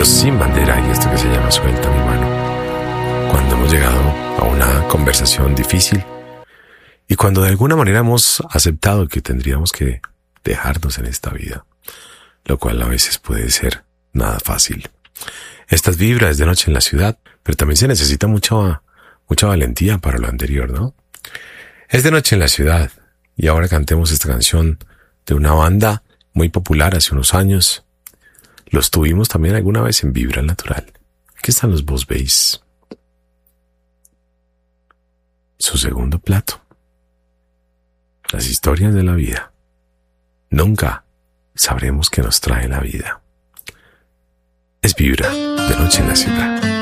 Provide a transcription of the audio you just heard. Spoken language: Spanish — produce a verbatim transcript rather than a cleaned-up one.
Los Sin Bandera y esto que se llama Suelta mi mano. Cuando hemos llegado a una conversación difícil y cuando de alguna manera hemos aceptado que tendríamos que dejarnos en esta vida, lo cual a veces puede ser nada fácil. Estas vibras de Noche en la Ciudad, pero también se necesita mucha, mucha valentía para lo anterior, ¿no? Es de Noche en la Ciudad y ahora cantemos esta canción de una banda muy popular hace unos años. Los tuvimos también alguna vez en Vibra Natural. Aquí están los Boss Bass. Su segundo plato. Las historias de la vida. Nunca sabremos qué nos trae la vida. Es Vibra, de Noche en la Ciudad.